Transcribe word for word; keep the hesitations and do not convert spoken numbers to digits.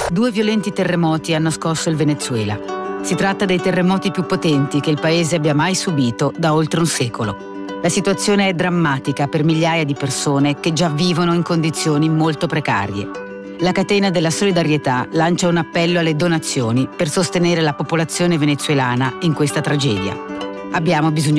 Due violenti terremoti hanno scosso il Venezuela. Si tratta dei terremoti più potenti che il paese abbia mai subito da oltre un secolo. La situazione è drammatica per migliaia di persone che già vivono in condizioni molto precarie. La catena della solidarietà lancia un appello alle donazioni per sostenere la popolazione venezuelana in questa tragedia. Abbiamo bisogno